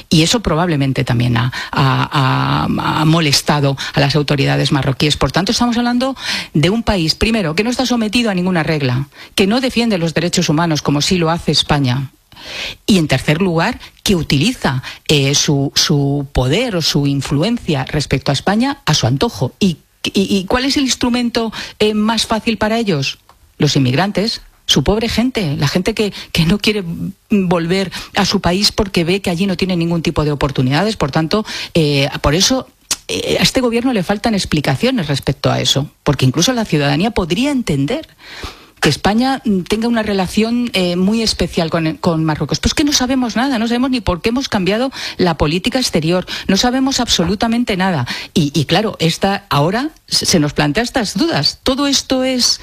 Y eso probablemente también ha molestado a las autoridades marroquíes. Por tanto, estamos hablando de un país, primero, que no está sometido a ninguna regla, que no defiende los derechos humanos como sí lo hace España. Y en tercer lugar, que utiliza su poder o su influencia respecto a España a su antojo. ¿Y cuál es el instrumento más fácil para ellos? Los inmigrantes, su pobre gente, la gente que no quiere volver a su país porque ve que allí no tiene ningún tipo de oportunidades. Por tanto, por eso a este gobierno le faltan explicaciones respecto a eso, porque incluso la ciudadanía podría entender que España tenga una relación muy especial con Marruecos. Pues que no sabemos nada, no sabemos ni por qué hemos cambiado la política exterior, no sabemos absolutamente nada. Y claro, ahora se nos plantea estas dudas. Todo esto es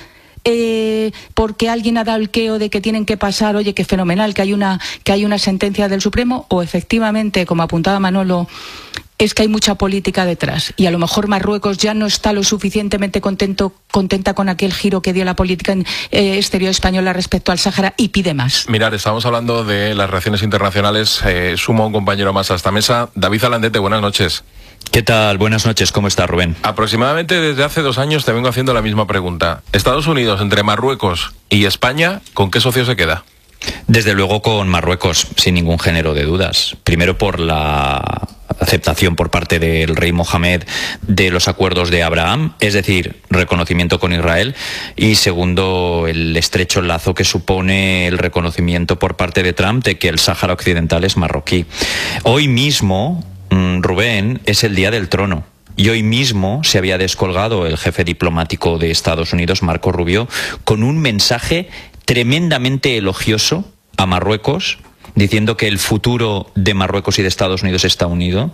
porque alguien ha dado el queo de que tienen que pasar, oye, qué fenomenal, que hay una sentencia del Supremo, o efectivamente, como apuntaba Manolo, es que hay mucha política detrás y a lo mejor Marruecos ya no está lo suficientemente contenta con aquel giro que dio la política exterior española respecto al Sáhara y pide más. Mirad, estamos hablando de las relaciones internacionales. Sumo a un compañero más a esta mesa. David Alandete, buenas noches. ¿Qué tal? Buenas noches, ¿cómo está, Rubén? Aproximadamente desde hace 2 años te vengo haciendo la misma pregunta. Estados Unidos, entre Marruecos y España, ¿con qué socio se queda? Desde luego con Marruecos, sin ningún género de dudas. Primero por la aceptación por parte del rey Mohamed de los acuerdos de Abraham, es decir, reconocimiento con Israel, y segundo, el estrecho lazo que supone el reconocimiento por parte de Trump de que el Sáhara Occidental es marroquí. Hoy mismo, Rubén, es el Día del Trono. Y hoy mismo se había descolgado el jefe diplomático de Estados Unidos, Marco Rubio, con un mensaje tremendamente elogioso a Marruecos, diciendo que el futuro de Marruecos y de Estados Unidos está unido.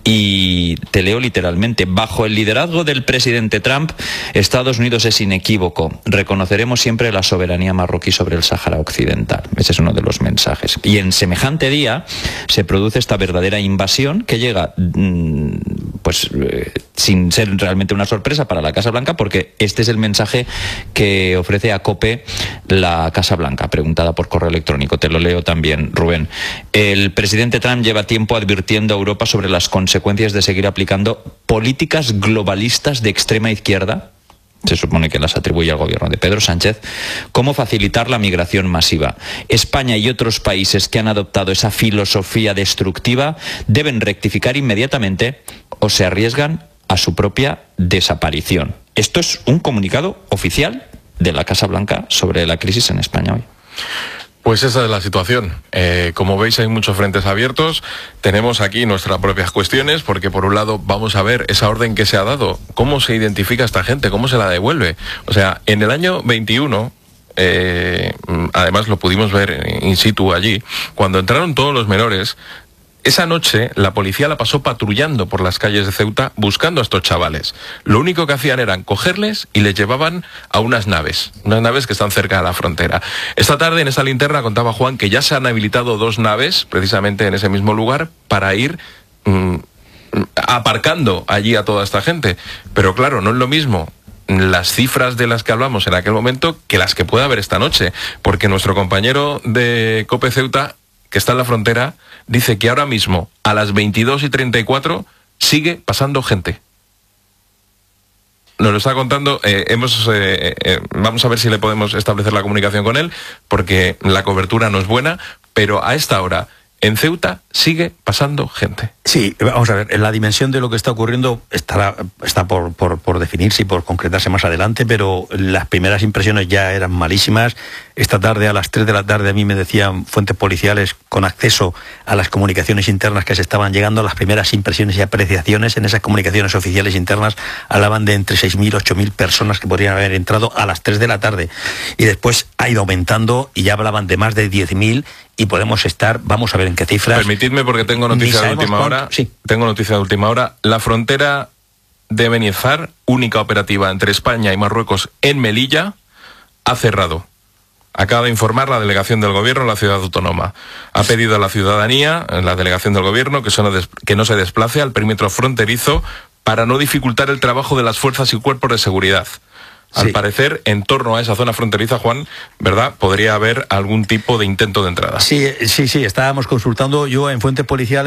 Y te leo literalmente: bajo el liderazgo del presidente Trump, Estados Unidos es inequívoco. Reconoceremos siempre la soberanía marroquí sobre el Sáhara Occidental. Ese es uno de los mensajes. Y en semejante día se produce esta verdadera invasión que llega sin ser realmente una sorpresa para la Casa Blanca, porque este es el mensaje que ofrece a COPE la Casa Blanca, preguntada por correo electrónico. Te lo leo también, Rubén. El presidente Trump lleva tiempo advirtiendo a Europa sobre las consecuencias de seguir aplicando políticas globalistas de extrema izquierda, se supone que las atribuye al gobierno de Pedro Sánchez, como facilitar la migración masiva. España y otros países que han adoptado esa filosofía destructiva deben rectificar inmediatamente o se arriesgan a su propia desaparición. Esto es un comunicado oficial de la Casa Blanca sobre la crisis en España hoy. Pues esa es la situación. Como veis, hay muchos frentes abiertos. Tenemos aquí nuestras propias cuestiones, porque por un lado vamos a ver esa orden que se ha dado. ¿Cómo se identifica a esta gente? ¿Cómo se la devuelve? O sea, en el año 21, además lo pudimos ver in situ allí, cuando entraron todos los menores, esa noche la policía la pasó patrullando por las calles de Ceuta buscando a estos chavales. Lo único que hacían era cogerles y les llevaban a unas naves que están cerca de la frontera. Esta tarde en esa linterna contaba Juan que ya se han habilitado 2 naves precisamente en ese mismo lugar para ir aparcando allí a toda esta gente. Pero claro, no es lo mismo las cifras de las que hablamos en aquel momento que las que puede haber esta noche, porque nuestro compañero de COPE Ceuta, que está en la frontera, dice que ahora mismo, a las 22:34, sigue pasando gente. Nos lo está contando, vamos a ver si le podemos establecer la comunicación con él, porque la cobertura no es buena, pero a esta hora, en Ceuta, sigue pasando gente. Sí, vamos a ver, la dimensión de lo que está ocurriendo está por definirse y por concretarse más adelante, pero las primeras impresiones ya eran malísimas. Esta tarde, a las 3 de la tarde, a mí me decían fuentes policiales con acceso a las comunicaciones internas que se estaban llegando, las primeras impresiones y apreciaciones en esas comunicaciones oficiales internas hablaban de entre 6.000 y 8.000 personas que podrían haber entrado a las 3 de la tarde. Y después ha ido aumentando y ya hablaban de más de 10.000 y podemos estar, vamos a ver en qué cifras. Permitidme, porque tengo noticia de última hora. Sí. Tengo noticia de última hora. La frontera de Beniezar, única operativa entre España y Marruecos en Melilla, ha cerrado. Acaba de informar la delegación del gobierno en la ciudad autónoma. Ha pedido a la ciudadanía, en la delegación del gobierno, que no se desplace al perímetro fronterizo para no dificultar el trabajo de las fuerzas y cuerpos de seguridad. Al parecer, en torno a esa zona fronteriza, Juan, ¿verdad?, podría haber algún tipo de intento de entrada. Sí, estábamos consultando yo en fuentes policiales.